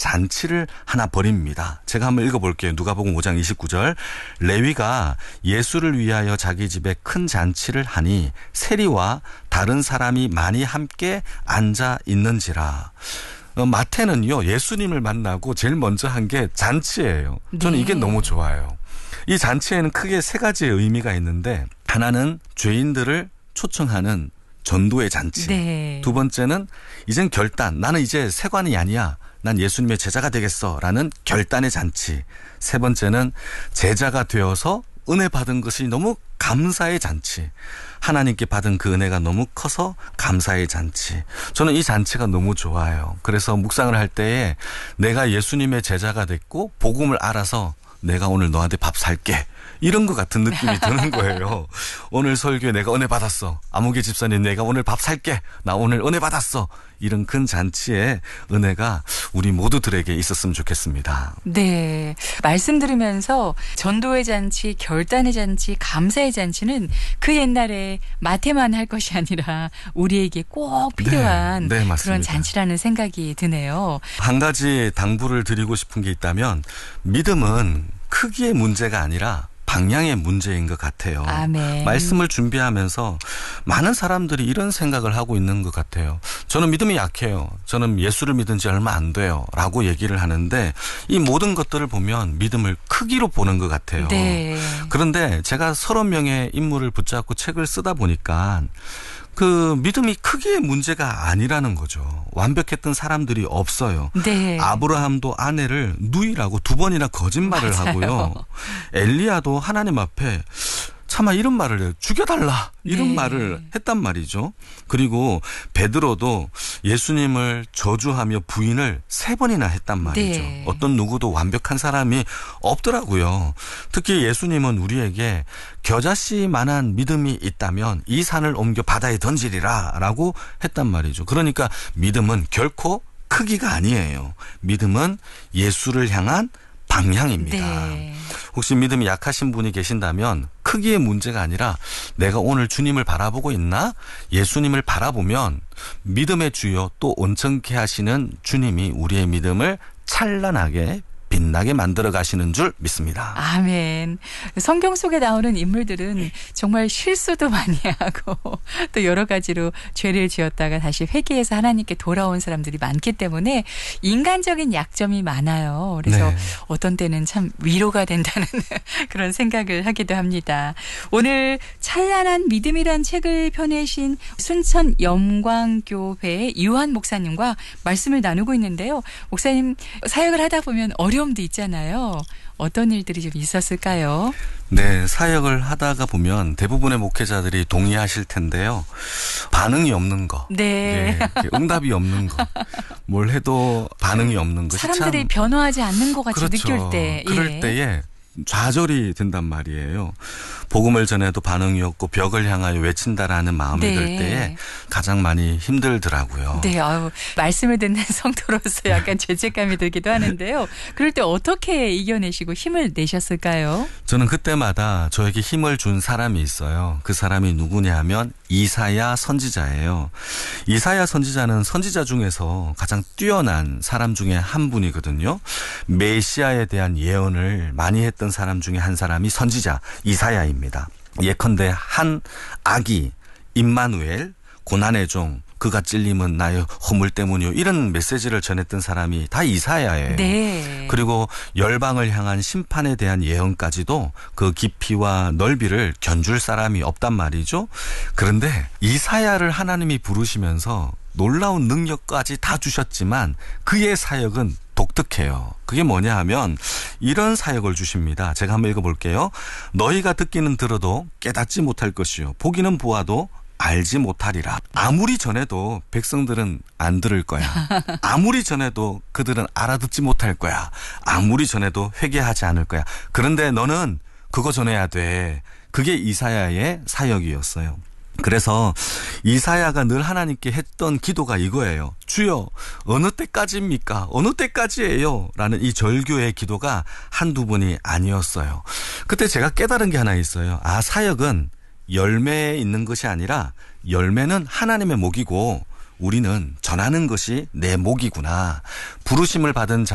잔치를 하나 벌입니다. 제가 한번 읽어볼게요. 누가복음 5장 29절. 레위가 예수를 위하여 자기 집에 큰 잔치를 하니 세리와 다른 사람이 많이 함께 앉아 있는지라. 마태는요, 예수님을 만나고 제일 먼저 한 게 잔치예요. 저는 이게 너무 좋아요. 이 잔치에는 크게 세 가지의 의미가 있는데, 하나는 죄인들을 초청하는 전도의 잔치. 네. 두 번째는 이젠 결단. 나는 이제 세관이 아니야. 난 예수님의 제자가 되겠어. 라는 결단의 잔치. 세 번째는 제자가 되어서 은혜 받은 것이 너무 감사의 잔치. 하나님께 받은 그 은혜가 너무 커서 감사의 잔치. 저는 이 잔치가 너무 좋아요. 그래서 묵상을 할 때에 내가 예수님의 제자가 됐고 복음을 알아서 내가 오늘 너한테 밥 살게. 이런 것 같은 느낌이 드는 거예요. 오늘 설교에 내가 은혜 받았어. 아무개 집사님 내가 오늘 밥 살게. 나 오늘 은혜 받았어. 이런 큰 잔치의 은혜가 우리 모두들에게 있었으면 좋겠습니다. 네. 말씀 들으면서 전도의 잔치, 결단의 잔치, 감사의 잔치는 그 옛날에 마태만 할 것이 아니라 우리에게 꼭 필요한 네, 그런 잔치라는 생각이 드네요. 한 가지 당부를 드리고 싶은 게 있다면 믿음은 크기의 문제가 아니라 방향의 문제인 것 같아요. 아멘. 말씀을 준비하면서 많은 사람들이 이런 생각을 하고 있는 것 같아요. 저는 믿음이 약해요. 저는 예수를 믿은 지 얼마 안 돼요. 라고 얘기를 하는데 이 모든 것들을 보면 믿음을 크기로 보는 것 같아요. 네. 그런데 제가 30명의 인물을 붙잡고 책을 쓰다 보니까 그 믿음이 크기의 문제가 아니라는 거죠. 완벽했던 사람들이 없어요. 네. 아브라함도 아내를 누이라고 2번이나 거짓말을 맞아요. 하고요. 엘리야도 하나님 앞에 차마 이런 말을 해요. 죽여달라. 이런 네. 말을 했단 말이죠. 그리고 베드로도 예수님을 저주하며 부인을 3번이나 했단 말이죠. 네. 어떤 누구도 완벽한 사람이 없더라고요. 특히 예수님은 우리에게 겨자씨만한 믿음이 있다면 이 산을 옮겨 바다에 던지리라 라고 했단 말이죠. 그러니까 믿음은 결코 크기가 아니에요. 믿음은 예수를 향한 방향입니다. 네. 혹시 믿음이 약하신 분이 계신다면 크기의 문제가 아니라 내가 오늘 주님을 바라보고 있나? 예수님을 바라보면 믿음의 주요 또 온전케 하시는 주님이 우리의 믿음을 찬란하게 빛나게 만들어 가시는 줄 믿습니다. 아멘. 성경 속에 나오는 인물들은 정말 실수도 많이 하고 또 여러 가지로 죄를 지었다가 다시 회개해서 하나님께 돌아온 사람들이 많기 때문에 인간적인 약점이 많아요. 그래서 네. 어떤 때는 참 위로가 된다는 그런 생각을 하기도 합니다. 오늘 찬란한 믿음이란 책을 펴내신 순천 영광교회의 유한 목사님과 말씀을 나누고 있는데요. 목사님 사역을 하다 보면 어려움도 있잖아요. 어떤 일들이 좀 있었을까요? 네, 사역을 하다가 보면 대부분의 목회자들이 동의하실 텐데요. 반응이 없는 거. 네. 응답이 없는 거. 뭘 해도 반응이 없는 것이 사람들이 참 변화하지 않는 것 같이 그렇죠. 느낄 때. 그럴 때에 좌절이 된단 말이에요. 복음을 전해도 반응이 없고 벽을 향하여 외친다라는 마음이 네. 들 때에 가장 많이 힘들더라고요. 네, 말씀을 듣는 성도로서 약간 죄책감이 들기도 하는데요. 그럴 때 어떻게 이겨내시고 힘을 내셨을까요? 저는 그때마다 저에게 힘을 준 사람이 있어요. 그 사람이 누구냐 하면 이사야 선지자예요. 이사야 선지자는 선지자 중에서 가장 뛰어난 사람 중에 한 분이거든요. 메시아에 대한 예언을 많이 했던 사람 중에 한 사람이 선지자 이사야입니다. 예컨대 한 아기 임마누엘 고난의 종 그가 찔림은 나의 허물 때문이요. 이런 메시지를 전했던 사람이 다 이사야예요. 네. 그리고 열방을 향한 심판에 대한 예언까지도 그 깊이와 넓이를 견줄 사람이 없단 말이죠. 그런데 이사야를 하나님이 부르시면서 놀라운 능력까지 다 주셨지만 그의 사역은 독특해요. 그게 뭐냐 하면 이런 사역을 주십니다. 제가 한번 읽어볼게요. 너희가 듣기는 들어도 깨닫지 못할 것이요. 보기는 보아도 알지 못하리라. 아무리 전해도 백성들은 안 들을 거야. 아무리 전해도 그들은 알아듣지 못할 거야. 아무리 전해도 회개하지 않을 거야. 그런데 너는 그거 전해야 돼. 그게 이사야의 사역이었어요. 그래서 이사야가 늘 하나님께 했던 기도가 이거예요. 주여 어느 때까지입니까? 어느 때까지예요? 라는 이 절규의 기도가 한두 번이 아니었어요. 그때 제가 깨달은 게 하나 있어요. 아, 사역은 열매에 있는 것이 아니라 열매는 하나님의 목이고 우리는 전하는 것이 내 목이구나. 부르심을 받은